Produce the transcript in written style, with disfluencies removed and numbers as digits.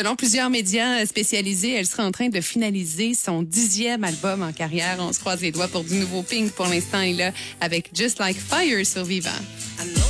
Selon plusieurs médias spécialisés, elle sera en train de finaliser son 10e album en carrière. On se croise les doigts pour du nouveau Pink. Pour l'instant, il est là avec Just Like Fire sur Vivant.